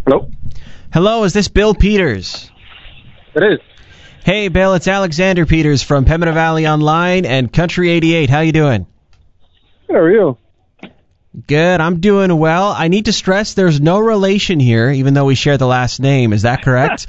Hello? Hello, is this Bill Peters? It is. Hey, Bill, it's Alexander Peters from Pembina Valley Online and Country 88. How you doing? How are you? Good, I'm doing well. I need to stress there's no relation here, even though we share the last name. Is that correct?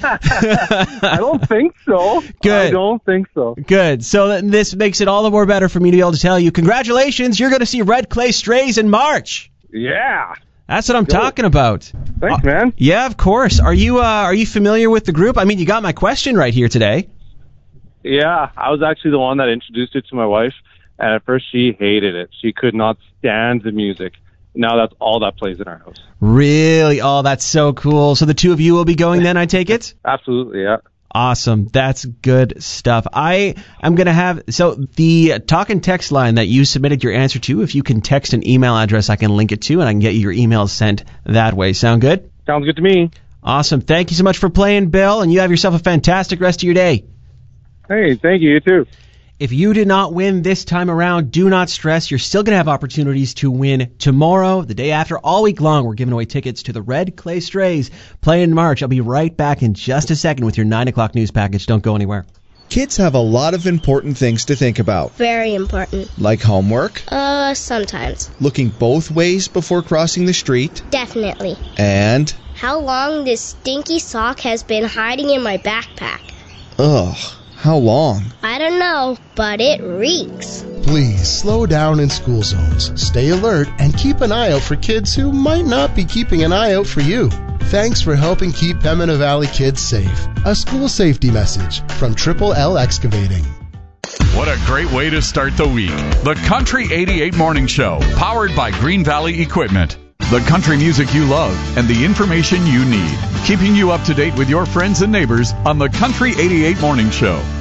I don't think so. Good. I don't think so. Good. So this makes it all the more better for me to be able to tell you, congratulations, you're going to see Red Clay Strays in March. Yeah. That's what I'm talking about. Thanks, man. Yeah, of course. Are you familiar with the group? I mean, you got my question right here today. Yeah, I was actually the one that introduced it to my wife, and at first she hated it. She could not stand the music. Now that's all that plays in our house. Really? Oh, that's so cool. So the two of you will be going then, I take it? Absolutely, yeah. Awesome. That's good stuff. I am going to have, so the talk and text line that you submitted your answer to, if you can text an email address, I can link it to, and I can get you your emails sent that way. Sound good? Sounds good to me. Awesome. Thank you so much for playing, Bill, and you have yourself a fantastic rest of your day. Hey, thank you. You too. If you did not win this time around, do not stress. You're still going to have opportunities to win tomorrow, the day after, all week long. We're giving away tickets to the Red Clay Strays playing in March. I'll be right back in just a second with your 9 o'clock news package. Don't go anywhere. Kids have a lot of important things to think about. Very important. Like homework, Sometimes. looking both ways before crossing the street, Definitely. and, How long this stinky sock has been hiding in my backpack. ugh, how long? I don't know, but it reeks. Please slow down in school zones, stay alert, and keep an eye out for kids who might not be keeping an eye out for you. Thanks for helping keep Pembina Valley kids safe. A school safety message from Triple L Excavating. What a great way to start the week. The Country 88 Morning Show, powered by Green Valley Equipment. The country music you love and the information you need. Keeping you up to date with your friends and neighbors on the Country 88 Morning Show.